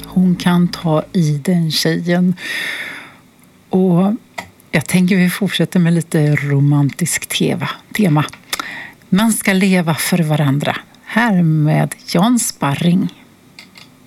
Hon kan ta i den tjejen. Och jag tänker vi fortsätter med lite romantiskt tema. Man ska leva för varandra. Här med Jan Sparring.